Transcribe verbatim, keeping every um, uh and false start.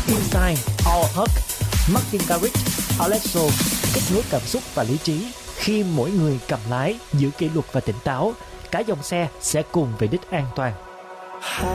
Inside Our Hug, Martin Garrix, Alesso kết nối cảm xúc và lý trí. Khi mỗi người cầm lái, giữ kỷ luật và tỉnh táo, cả dòng xe sẽ cùng về đích an toàn.